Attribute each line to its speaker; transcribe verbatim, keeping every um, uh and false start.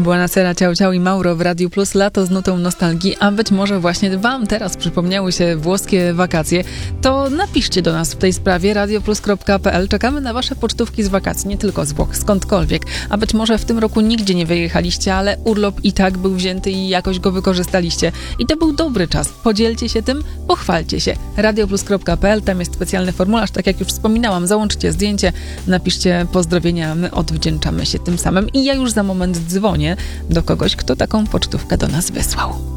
Speaker 1: Buonasera, ciao, ciao i Mauro w Radiu Plus, lato z nutą nostalgii, a być może właśnie wam teraz przypomniały się włoskie wakacje, to napiszcie do nas w tej sprawie radioplus kropka pe el. Czekamy na wasze pocztówki z wakacji, nie tylko z Włoch, skądkolwiek. A być może w tym roku nigdzie nie wyjechaliście, ale urlop i tak był wzięty i jakoś go wykorzystaliście. I to był dobry czas. Podzielcie się tym, pochwalcie się. radioplus kropka pe el, tam jest specjalny formularz, tak jak już wspominałam, załączcie zdjęcie, napiszcie pozdrowienia, my odwdzięczamy się tym samym. I ja już za moment dzwonię do kogoś, kto taką pocztówkę do nas wysłał.